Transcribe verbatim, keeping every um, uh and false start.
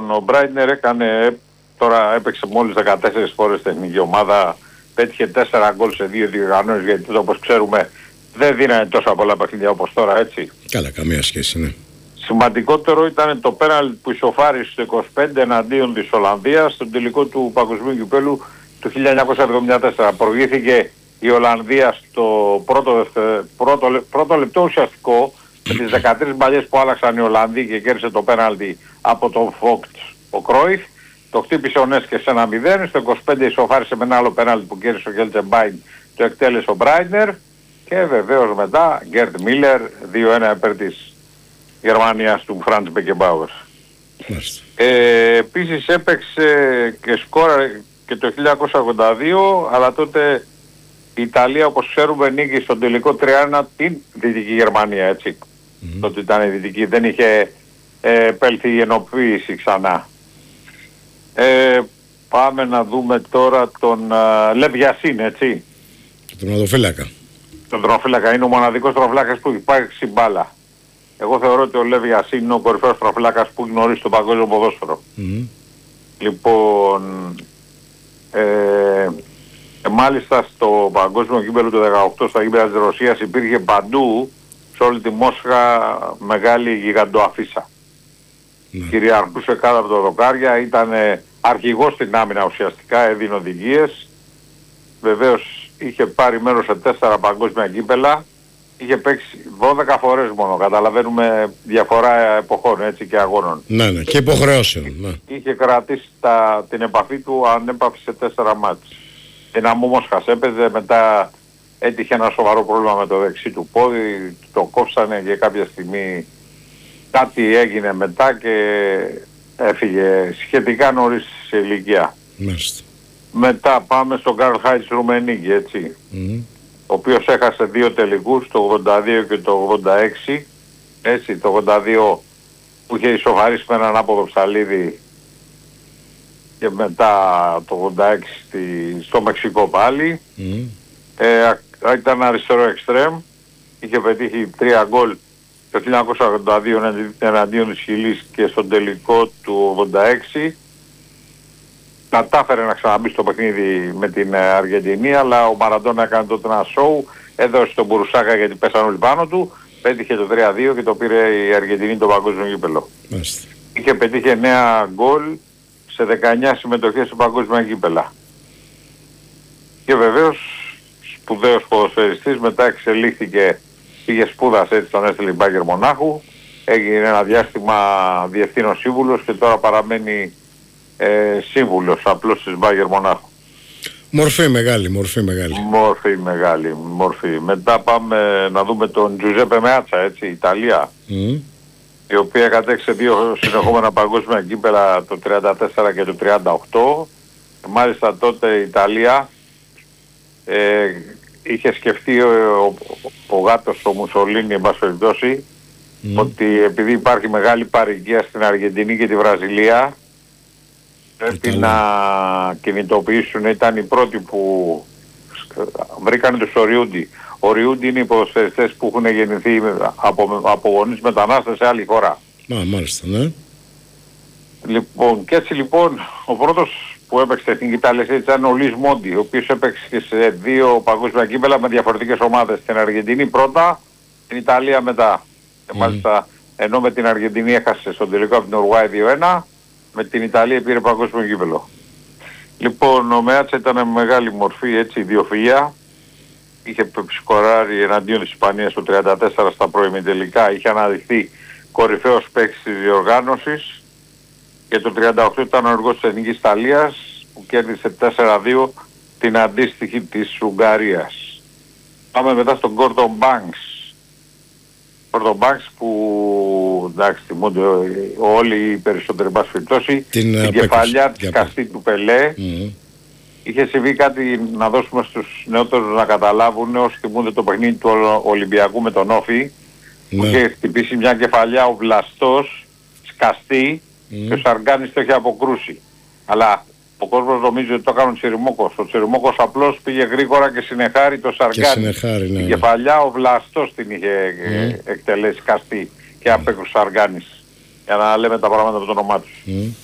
Λοιπόν, ο Μπράιτνερ έκανε, τώρα έπαιξε μόλις δεκατέσσερις φορές τεχνική ομάδα, πέτυχε τέσσερα γκολ σε δύο διοργανώσεις, γιατί τότε, όπως ξέρουμε, δεν δίνανε τόσα πολλά παιχνίδια όπως τώρα, έτσι. Καλά, καμία σχέση, ναι. Σημαντικότερο ήταν το πέναλτι που ισοφάρισε στο είκοσι πέντε εναντίον της Ολλανδίας στον τελικό του Παγκοσμίου Κυπέλλου του χίλια εννιακόσια εβδομήντα τέσσερα. Προηγήθηκε η Ολλανδία στο πρώτο, πρώτο, πρώτο λεπτό ουσιαστικό με τις δεκατρείς μπαλιές που άλλαξαν οι Ολλανδοί και κέρδισε το πέναλτι από τον Φόκτ ο Κρόιφ. Το χτύπησε ο Νέσκε σε ένα μηδέν, στο είκοσι πέντε ισοφάρισε με ένα άλλο πέναλτι που κέρδισε ο Γέλτεμπάιν, το εκτέλεσε ο Μπράιτνερ και βεβαίως μετά Γκέρτ Μίλλερ δύο ένα υπέρ της Γερμανίας του Φραντς Μπεκεμπάουερ. Ε, επίσης έπαιξε και σκόραρε και το χίλια εννιακόσια ογδόντα δύο, αλλά τότε η Ιταλία, όπως ξέρουμε, νίκησε στον τελικό τρία ένα την Δυτική Γερμανία, έτσι. Mm-hmm. Τότε ήταν η Δυτική, δεν είχε ε, πέλθει η ενοποίηση ξανά. Ε, πάμε να δούμε τώρα τον uh, Λεβ Γιασίν, έτσι. Τον τερματοφύλακα. Τον τερματοφύλακα, είναι ο μοναδικός τερματοφύλακας που υπάρχει μπάλα. Εγώ θεωρώ ότι ο Λεβ Γιασίν είναι ο κορυφαίος τερματοφύλακας που γνωρίζει το παγκόσμιο ποδόσφαιρο. Mm-hmm. Λοιπόν, ε, ε, μάλιστα στο παγκόσμιο κύπελλο του δεκαοκτώ, στα γήπεδα της Ρωσίας, υπήρχε παντού, σε όλη τη Μόσχα, μεγάλη γιγαντοαφίσα. Mm-hmm. Κυριαρχούσε κάτω από τα δοκάρια, ήταν αρχηγός στην άμυνα ουσιαστικά, έδινε οδηγίες. Βεβαίως είχε πάρει μέρος σε τέσσερα παγκόσμια κύπελλα. Είχε παίξει δώδεκα φορές μόνο, καταλαβαίνουμε διαφορά εποχών, έτσι, και αγώνων. Ναι, ναι, και υποχρεώσεων. Ναι. Είχε κρατήσει τα, την επαφή του ανέπαφη σε τέσσερα μάτς. Δυναμό Μόσχας έπαιζε, μετά έτυχε ένα σοβαρό πρόβλημα με το δεξί του πόδι, το κόψανε και κάποια στιγμή κάτι έγινε μετά και έφυγε σχετικά νωρίς σε ηλικία. Μάλιστα. Μετά πάμε στον Καρλ Χάιντς Ρουμενίγκη, έτσι. Mm. Ο οποίος έχασε δύο τελικούς, το ογδόντα δύο και το ογδόντα έξι, έτσι, το ογδόντα δύο που είχε ισοφαρίσει με έναν άποδο ψαλίδι και μετά το ογδόντα έξι στη, στο Μεξικό πάλι. Mm. Ε, ήταν αριστερό εξτρέμ, είχε πετύχει τρία γκολ το χίλια εννιακόσια ογδόντα δύο εναντίον της Χιλής και στον τελικό του ογδόντα έξι. Κατάφερε να ξαναμπεί στο παιχνίδι με την Αργεντινή, αλλά ο Μαραντόνα έκανε τότε ένα σοου, έδωσε τον Μπουρουσάκα γιατί πέσαν όλοι πάνω του, πέτυχε το τρία δύο και το πήρε η Αργεντινή το παγκόσμιο κύπελλο. Μάλιστα. Είχε πετύχει εννέα γκολ σε δεκαεννέα συμμετοχές σε παγκόσμια κύπελλα. Και βεβαίως σπουδαίος ποδοσφαιριστής, μετά εξελίχθηκε, πήγε σπούδασε, έτσι τον έστειλε η Μπάγερ Μονάχου, έγινε ένα διάστημα διευθύνων σύμβουλος και τώρα παραμένει Ε, σύμβουλος απλώς της Μπάγερ Μονάχου. Μορφή μεγάλη, μορφή μεγάλη. Μορφή μεγάλη, μορφή. Μετά πάμε να δούμε τον Τζουζέπε Μεάτσα, έτσι, Ιταλία. Mm. Η οποία κατέξε δύο συνεχόμενα παγκόσμια κύπελλα, το τριάντα τέσσερα και το τριάντα οκτώ. Μάλιστα τότε η Ιταλία ε, είχε σκεφτεί ο, ο, ο, ο γάτος ο Μουσολίνι, εν πάση περιπτώσει, mm. ότι επειδή υπάρχει μεγάλη παροικία στην Αργεντινή και τη Βραζιλία, πρέπει να κινητοποιήσουν. Ήταν οι πρώτοι που βρήκαν τους ο Ριούντι. Ο Ριούντι είναι οι ποδοσφαιριστές που έχουν γεννηθεί από, από γονείς μετανάστες σε άλλη χώρα. Α, μάλιστα, ναι. Λοιπόν, και έτσι λοιπόν ο πρώτος που έπαιξε στην Ιταλία ήταν ο Λις Μόντι, ο οποίος έπαιξε σε δύο παγκόσμια κύπελλα με διαφορετικές ομάδες. Στην Αργεντινή πρώτα, την Ιταλία μετά. Mm. Και μάλιστα ενώ με την Αργεντινή έχασε στον τελικό από την Ουρουάη δύο ένα, με την Ιταλία πήρε παγκόσμιο κύπελλο. Λοιπόν, ο Μεάτσα ήταν με μεγάλη μορφή, έτσι, ιδιοφυΐα. Είχε σκοράρει εναντίον της Ισπανίας το τριάντα τέσσερα στα προημιτελικά. Είχε αναδειχθεί κορυφαίος παίκτης της διοργάνωσης. Και το τριάντα οκτώ ήταν ο εργός της Εθνικής Ιταλίας που κέρδισε τέσσερα δύο την αντίστοιχη της Ουγγαρίας. Πάμε μετά στον Gordon Banks. Gordon Banks που, εντάξει, θυμούνται όλοι οι περισσότεροι πάση περιπτώσει, την, την κεφαλιά της καστή του Πελέ. Mm. Είχε συμβεί κάτι, να δώσουμε στους νεότερους να καταλάβουν, όσοι θυμούνται το παιχνίδι του Ολυμπιακού με τον Όφη, mm. που είχε χτυπήσει μια κεφαλιά ο Βλαστός, σκαστή, mm. και ο Σαργκάνης το είχε αποκρούσει. Αλλά ο κόσμος νομίζει ότι το έκανε ο Τσιριμόκος. Ο Τσιριμόκος απλώς πήγε γρήγορα και συνεχάρει το Σαργκάνη. Ναι. Η κεφαλιά ο Βλαστός την είχε mm. εκτελέσει καστή και απέκρουσε ο Σαργκάνης. Για να λέμε τα πράγματα με το όνομά τους. Mm.